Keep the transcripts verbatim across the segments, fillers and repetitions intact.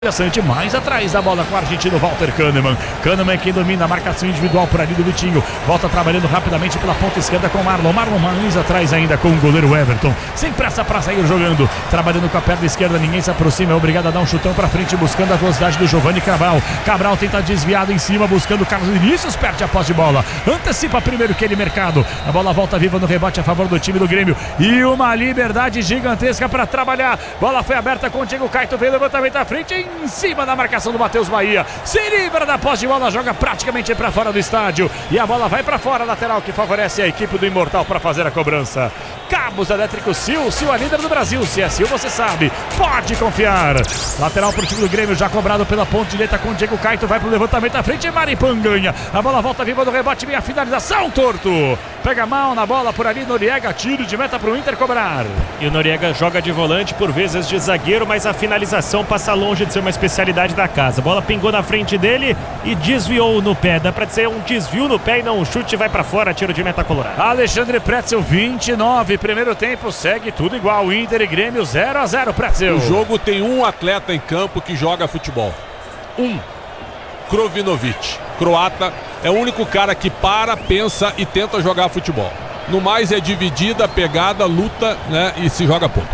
Interessante, mais atrás da bola com o argentino Walter Kahneman. Kahneman é quem domina a marcação individual por ali do Vitinho. Volta trabalhando rapidamente pela ponta esquerda com o Marlon. Marlon mais atrás ainda com o goleiro Everton. Sem pressa para sair jogando. Trabalhando com a perna esquerda, ninguém se aproxima. É obrigado a dar um chutão para frente, buscando a velocidade do Giovani Cabral. Cabral tenta desviado em cima, buscando o Carlos Vinícius. Perde a posse de bola. Antecipa primeiro que ele mercado. A bola volta viva no rebote a favor do time do Grêmio. E uma liberdade gigantesca para trabalhar. Bola foi aberta com o Diego Caito. Veio levantamento à frente em em cima da marcação do Matheus Bahia, se livra da posse de bola, joga praticamente para fora do estádio e a bola vai para fora, lateral que favorece a equipe do Imortal para fazer a cobrança. Cabos elétricos Sil, Sil é líder do Brasil, se é Sil você sabe, pode confiar. Lateral para o time do Grêmio, já cobrado pela ponta direita com o Diego Caito, vai para o levantamento à frente, Maripan ganha, a bola volta viva do rebote, vem a finalização, Torto, pega mal na bola por ali, Noriega, tiro de meta para o Inter cobrar. E o Noriega joga de volante, por vezes de zagueiro, mas a finalização passa longe de ser uma especialidade da casa. A bola pingou na frente dele e desviou no pé. Dá pra dizer um desvio no pé e não um chute, vai pra fora, tiro de meta colorado. Alexandre Pretzel, vinte e nove, primeiro tempo, segue tudo igual, Inter e Grêmio zero a zero, Pretzel. O jogo tem um atleta em campo que joga futebol. Um. Krovinovic, croata, é o único cara que para, pensa e tenta jogar futebol. No mais é dividida, pegada, luta, né, e se joga pouco.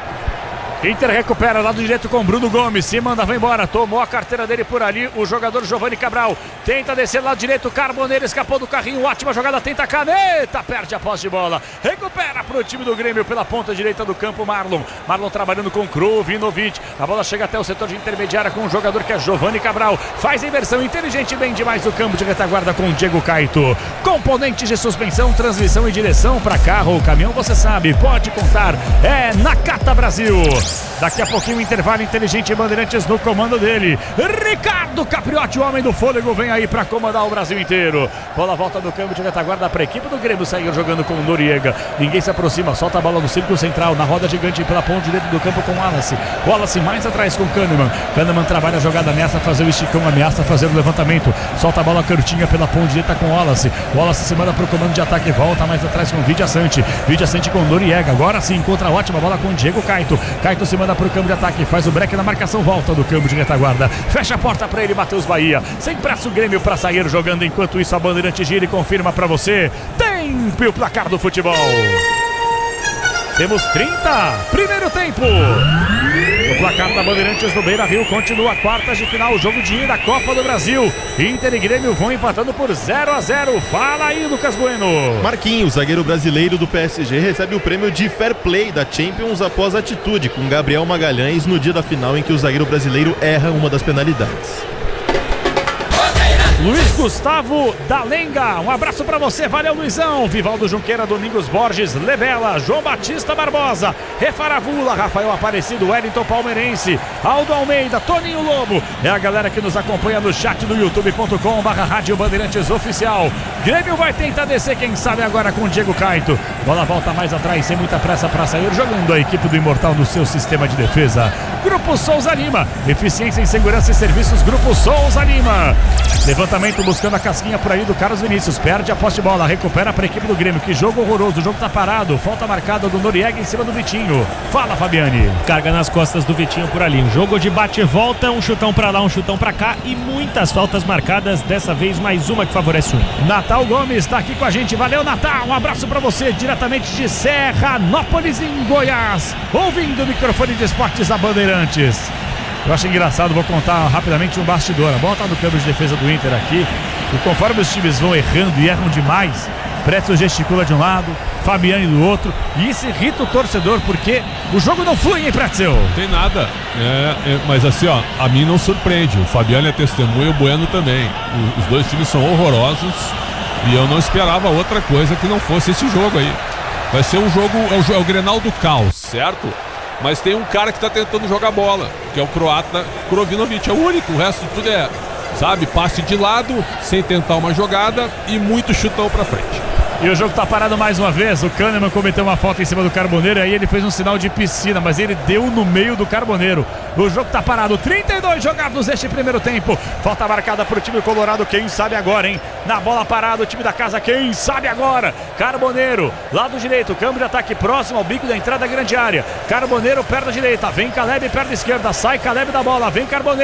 Inter recupera lado direito com Bruno Gomes, se manda, vai embora, tomou a carteira dele por ali, o jogador Giovani Cabral, tenta descer lado direito, Carboneiro escapou do carrinho, ótima jogada, tenta a caneta, perde a posse de bola, recupera para o time do Grêmio pela ponta direita do campo, Marlon, Marlon trabalhando com Krovinovic, a bola chega até o setor de intermediária com o jogador que é Giovani Cabral, faz a inversão inteligente, bem demais do campo de retaguarda com o Diego Caito, componentes de suspensão, transmissão e direção para carro ou caminhão, você sabe, pode contar, é Nakata Brasil. Daqui a pouquinho, intervalo inteligente, Bandeirantes no comando dele. Ricardo Capriotti, o homem do fôlego, vem aí para comandar o Brasil inteiro. Bola volta do campo de retaguarda para a equipe do Grêmio sair jogando com o Noriega. Ninguém se aproxima, solta a bola no círculo central, na roda gigante pela ponta direita do campo com o Wallace. Wallace mais atrás com o Kahneman. Kahneman trabalha a jogada, ameaça fazer o esticão, ameaça fazer o levantamento. Solta a bola curtinha pela ponta direita com o Wallace. Wallace se manda para o comando de ataque, volta mais atrás com o Vidia Sante. Vidia Sante com o Noriega. Agora sim, encontra a ótima bola com o Diego Caito. Caito se manda para o campo de ataque, faz o break na marcação, volta do campo de retaguarda, fecha a porta para ele, Matheus Bahia, sem pressa o Grêmio para sair jogando, enquanto isso a Bandeirante gira e confirma para você, tempo e o placar do futebol. Temos trinta, primeiro tempo. O placar da Bandeirantes no Beira-Rio continua quartas de final, jogo de ida da Copa do Brasil. Inter e Grêmio vão empatando por zero a zero. Fala aí, Lucas Bueno. Marquinhos, zagueiro brasileiro do P S G, recebe o prêmio de Fair Play da Champions após atitude com Gabriel Magalhães no dia da final em que o zagueiro brasileiro erra uma das penalidades. Luiz Gustavo Dalenga, um abraço pra você, valeu Luizão. Vivaldo Junqueira, Domingos Borges, Lebela, João Batista Barbosa, Refaravula, Rafael Aparecido, Wellington Palmeirense, Aldo Almeida, Toninho Lobo. É a galera que nos acompanha no chat do youtube ponto com barra Rádio Bandeirantes Oficial. Grêmio vai tentar descer, quem sabe agora com o Diego Caito. Bola volta mais atrás, sem muita pressa para sair, jogando a equipe do Imortal no seu sistema de defesa. Grupo Souza Lima, eficiência em segurança e serviços, Grupo Souza Lima. Levantamento buscando a casquinha por aí do Carlos Vinícius, perde a posse de bola, recupera para a equipe do Grêmio, que jogo horroroso, o jogo tá parado, falta marcada do Noriega em cima do Vitinho. Fala, Fabiane. Carga nas costas do Vitinho por ali, um jogo de bate e volta, um chutão para lá, um chutão para cá e muitas faltas marcadas, dessa vez mais uma que favorece o Inter. Natal Gomes está aqui com a gente, valeu Natal, um abraço para você diretamente de Serranópolis em Goiás, ouvindo o microfone de esportes da Bandeirantes. Eu acho engraçado, vou contar rapidamente um bastidor. A bola tá no campo de defesa do Inter aqui. E conforme os times vão errando e erram demais, Pretzel gesticula de um lado, Fabiane do outro. E isso irrita o torcedor, porque o jogo não flui, hein, Pretzel? Não tem nada. É, é, mas assim, ó, a mim não surpreende. O Fabiane é testemunha e o Bueno também. O, os dois times são horrorosos. E eu não esperava outra coisa que não fosse esse jogo aí. Vai ser um jogo, é o, é o Grenal do caos, certo? Mas tem um cara que tá tentando jogar bola, que é o croata Krovinovic, é o único, o resto tudo é, sabe, passe de lado, sem tentar uma jogada e muito chutão pra frente. E o jogo tá parado mais uma vez. O Kahneman cometeu uma falta em cima do Carboneiro. E aí ele fez um sinal de piscina, mas ele deu no meio do Carboneiro. O jogo tá parado. trinta e dois jogados neste primeiro tempo. Falta marcada pro time colorado. Quem sabe agora, hein? Na bola parada, o time da casa. Quem sabe agora? Carboneiro, lado direito. Câmbio de ataque próximo ao bico da entrada da grande área. Carboneiro, perna direita. Vem Caleb, perna esquerda. Sai Caleb da bola. Vem Carboneiro.